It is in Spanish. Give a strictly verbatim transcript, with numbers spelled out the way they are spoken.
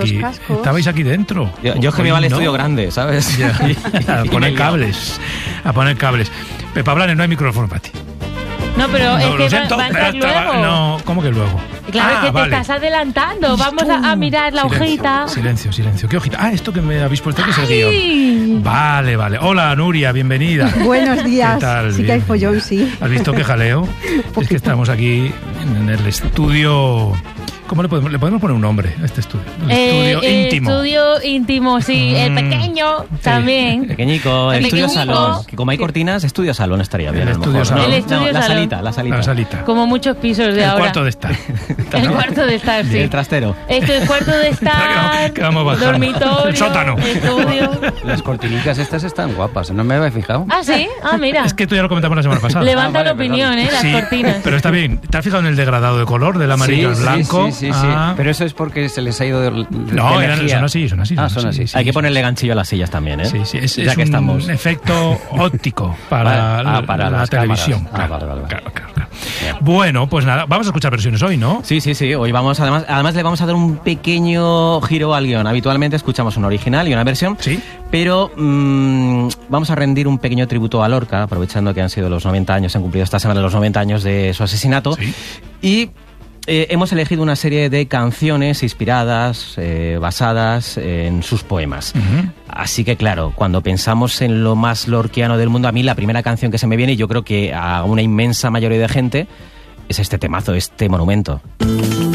aquí. cascos. Estabais aquí dentro. Yo, yo es que me va al no. estudio grande, ¿sabes? Ya, a poner cables. A poner cables. Pepa Blanes, no hay micrófono para ti. No, pero No, es lo que va, siento, va a entrar pero estaba- luego. No, ¿cómo que luego? Claro, Ah, es que vale. te estás adelantando. Vamos a, a mirar la Silencio, hojita. Silencio, silencio. ¿Qué hojita? Ah, esto que me habéis puesto que es el Ay. guión. Vale, vale. Hola, Nuria, bienvenida. Buenos días. ¿Qué tal? Sí que hay Bien. follón, sí. ¿Has visto qué jaleo? Es que estamos aquí en el estudio... ¿Cómo le podemos, le podemos poner un nombre a este estudio? El Eh, estudio el íntimo. estudio íntimo, sí. El Mm, pequeño sí. también. Pequeñico, el El estudio pequeñico. salón. Que como hay cortinas, estudio salón estaría bien. El a lo estudio mejor, ¿no? salón. El estudio No, la salón. salita, la salita. La salita. Como muchos pisos de El ahora. cuarto de estar. El cuarto de estar, sí. El trastero. Esto es cuarto de estar, Que vamos bajando. dormitorio, El sótano. estudio. Las cortinicas estas están guapas, ¿no me había fijado? Ah, ¿sí? Ah, mira. Es que tú ya lo comentamos la semana pasada. Levanta Ah, vale, la opinión, ¿eh? Las Sí, cortinas. pero está bien. ¿Te has fijado en el degradado de color del amarillo al Sí, blanco? Sí, sí, sí, sí. Ah. Pero eso es porque se les ha ido de, de No, de eran- energía. son así, son así. Ah, son así. sí, Hay que son ponerle así. ganchillo a las sillas también, ¿eh? Sí, sí, es, ya es que un estamos. efecto óptico para, Vale. Ah, para la las televisión. cámaras. Ah, Claro, vale, vale, vale. claro, claro, claro. Bueno, pues nada, vamos a escuchar versiones hoy, ¿no? Sí, sí, sí. Hoy vamos, además, además le vamos a dar un pequeño giro al guión. Habitualmente escuchamos una original y una versión. Sí. Pero mmm, vamos a rendir un pequeño tributo a Lorca, aprovechando que han sido los noventa años, se han cumplido esta semana los noventa años de su asesinato. Sí. Y eh, hemos elegido una serie de canciones inspiradas, eh, basadas en sus poemas. Ujú. Así que claro, cuando pensamos en lo más lorquiano del mundo, a mí la primera canción que se me viene, y yo creo que a una inmensa mayoría de gente, es este temazo, este monumento.